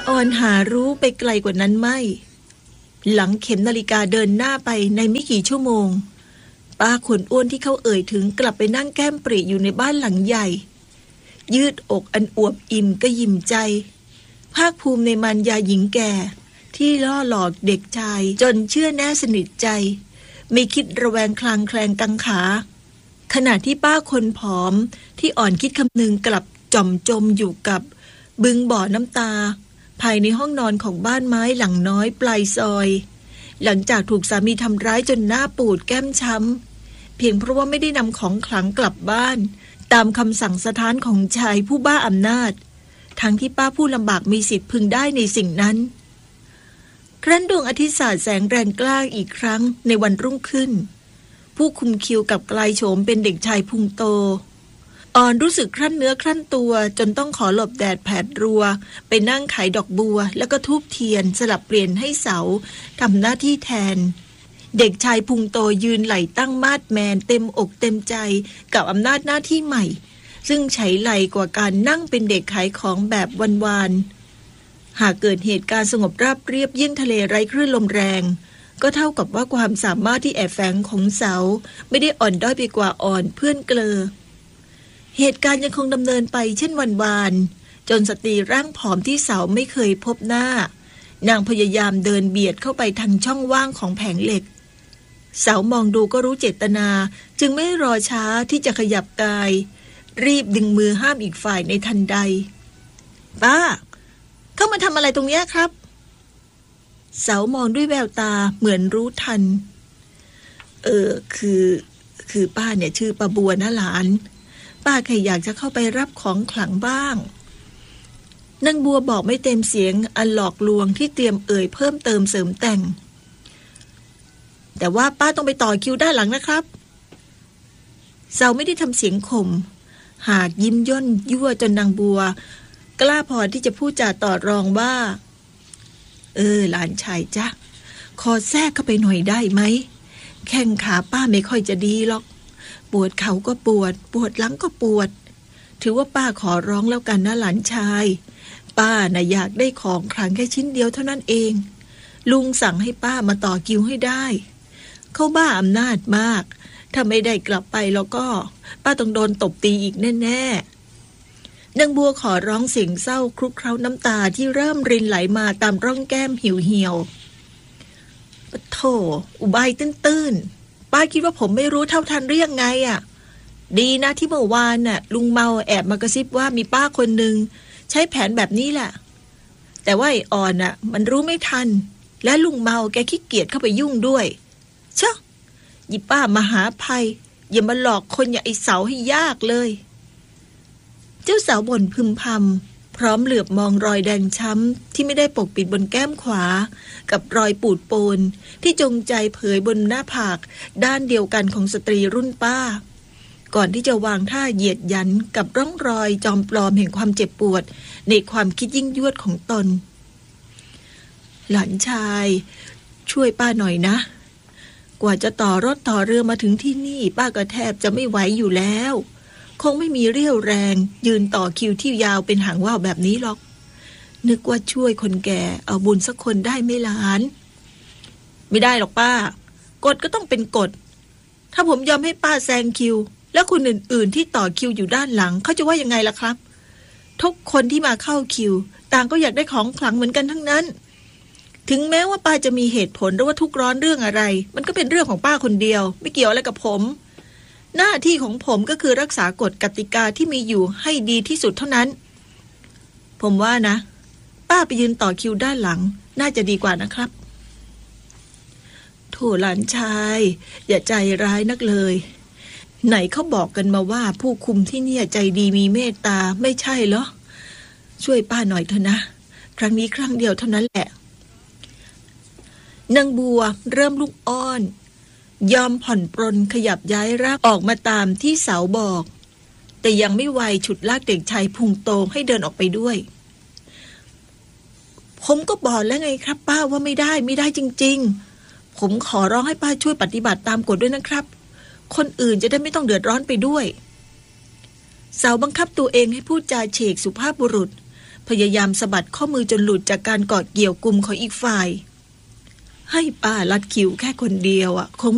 ออนหารู้ไปไกลกว่านั้นไม่หลังเข็มนาฬิกาเดินหน้าไปในไม่กี่ชั่วโมงป้าขนอ้วนที่เขาเอ่ยถึงกลับไปนั่งแก้มปรีอยู่ในบ้านหลังใหญ่ยืดอกอันอวบอิ่มก็ยิ้มใจภาคภูมิในมารยาหญิงแก่ที่ล่อหลอกเด็กชายจนเชื่อแน่สนิทใจไม่คิดระแวงคลางแคลงกังขาขณะที่ป้าคนผอมที่อ่อนคิดคำนึงกลับจ่อมจมอยู่กับบึงบ่อน้ำตาภายในห้องนอนของบ้านไม้หลังน้อยปลายซอยหลังจากถูกสามีทำร้ายจนหน้าปูดแก้มช้ำเพียงเพราะว่าไม่ได้นำของขลังกลับบ้านตามคำสั่งสถานของชายผู้บ้าอำนาจทั้งที่ป้าผู้ลำบากมีสิทธิ์พึงได้ในสิ่งนั้นครั้นดวงอาทิตย์สาดแสงแรงกล้าอีกครั้งในวันรุ่งขึ้นผู้คุมคิวกับกลายโฉมเป็นเด็กชายพุงโตอ่อนรู้สึกครั่นเนื้อครั่นตัวจนต้องขอหลบแดดแผดรัวไปนั่งขายดอกบัวแล้วก็ทูบเทียนสลับเปลี่ยนให้เสาทำหน้าที่แทนเด็กชายพุงโตยืนไหลตั้งมาดแมนเต็มอกเต็มใจกับอำนาจหน้าที่ใหม่ซึ่งไฉไลกว่าการนั่งเป็นเด็กขายของแบบวันๆหากเกิดเหตุการณ์สงบราบเรียบเยี่ยงทะเลไร้คลื่นลมแรงก็เท่ากับว่าความสามารถที่แอบแฝงของเสาไม่ได้อ่อนด้อยไปกว่าอ่อนเพื่อนเกลอเหตุการณ์ยังคงดำเนินไปเช่นวันวานจนสตรีร่างผอมที่เสาไม่เคยพบหน้านางพยายามเดินเบียดเข้าไปทางช่องว่างของแผงเหล็กเสามองดูก็รู้เจตนาจึงไม่รอช้าที่จะขยับกายรีบดึงมือห้ามอีกฝ่ายในทันใดป้าเข้ามาทำอะไรตรงนี้ครับเสามองด้วยแววตาเหมือนรู้ทันคือป้าเนี่ยชื่อป้าบัวนะหลานป้าแค่อยากจะเข้าไปรับของขลังบ้างนางบัวบอกไม่เต็มเสียงอันหลอกลวงที่เตรียมเอ่ยเพิ่มเติมเสริมแต่งแต่ว่าป้าต้องไปต่อคิวด้านหลังนะครับเสาไม่ได้ทำเสียงข่มหากยิ้มย่นยั่วจนนางบัวกล้าพอที่จะพูดจาต่อรองว่าหลานชายจ๊ะขอแทรกเข้าไปหน่อยได้ไหมแข้งขาป้าไม่ค่อยจะดีหรอกปวดเข่าก็ปวดหลังก็ปวดถือว่าป้าขอร้องแล้วกันนะหลานชายป้าน่ะอยากได้ของขลังแค่ชิ้นเดียวเท่านั้นเองลุงสั่งให้ป้ามาต่อคิวให้ได้เขาบ้าอำนาจมากถ้าไม่ได้กลับไปแล้วก็ป้าต้องโดนตบตีอีกแน่ๆนางบัวขอร้องเสียงเศร้าคลุกเคล้าน้ำตาที่เริ่มรินไหลมาตามร่องแก้มเหี่ยวๆปะโถอุบายตื้นๆป้าคิดว่าผมไม่รู้เท่าทันหรือยังไงอ่ะดีนะที่เมื่อวานน่ะลุงเมาแอบมากระซิบว่ามีป้าคนหนึ่งใช้แผนแบบนี้แหละแต่ว่าไอ้อ่อนน่ะมันรู้ไม่ทันและลุงเมาแกขี้เกียจเข้าไปยุ่งด้วยเช่ยิป้ามหาภัยอย่ามาหลอกคนอย่างไอ้เสาให้ยากเลยเจ้าสาวบ่นพึมพำพร้อมเหลือบมองรอยแดงช้ำที่ไม่ได้ปกปิดบนแก้มขวากับรอยปูดโปนที่จงใจเผยบนหน้าผากด้านเดียวกันของสตรีรุ่นป้าก่อนที่จะวางท่าเหยียดยันกับร่องรอยจอมปลอมแห่งความเจ็บปวดในความคิดยิ่งยวดของตนหลานชายช่วยป้าหน่อยนะกว่าจะต่อรถต่อเรือมาถึงที่นี่ป้าก็แทบจะไม่ไหวอยู่แล้วคงไม่มีเรี่ยวแรงยืนต่อคิวที่ยาวเป็นหางว่าวแบบนี้หรอกนึกว่าช่วยคนแก่เอาบุญสักคนได้ไม่หลานไม่ได้หรอกป้ากฎก็ต้องเป็นกฎถ้าผมยอมให้ป้าแซงคิวแล้วคนอื่นๆที่ต่อคิวอยู่ด้านหลังเขาจะว่ายังไงล่ะครับทุกคนที่มาเข้าคิวต่างก็อยากได้ของขลังเหมือนกันทั้งนั้นถึงแม้ว่าป้าจะมีเหตุผลหรือว่าทุกข์ร้อนเรื่องอะไรมันก็เป็นเรื่องของป้าคนเดียวไม่เกี่ยวอะไรกับผมหน้าที่ของผมก็คือรักษากฎกติกาที่มีอยู่ให้ดีที่สุดเท่านั้นผมว่านะป้าไปยืนต่อคิวด้านหลังน่าจะดีกว่านะครับโถหลานชายอย่าใจร้ายนักเลยไหนเขาบอกกันมาว่าผู้คุมที่นี่ใจดีมีเมตตาไม่ใช่เหรอช่วยป้าหน่อยเถอะนะครั้งนี้ครั้งเดียวเท่านั้นแหละนางบัวเริ่มลุกอ้อนยอมผ่อนปรนขยับย้ายร่างออกมาตามที่เสาบอกแต่ยังไม่ไวฉุดลากเด็กชายพุงโตให้เดินออกไปด้วยผมก็บอกแล้วไงครับป้าว่าไม่ได้จริงๆผมขอร้องให้ป้าช่วยปฏิบัติตามกฎด้วยนะครับคนอื่นจะได้ไม่ต้องเดือดร้อนไปด้วยเสาบังคับตัวเองให้พูดจาเฉกสุภาพบุรุษพยายามสะบัดข้อมือจนหลุดจากการกอดเกี่ยวกุมของอีกฝ่ายให้ป้าลัดคิวแค่คนเดียวคง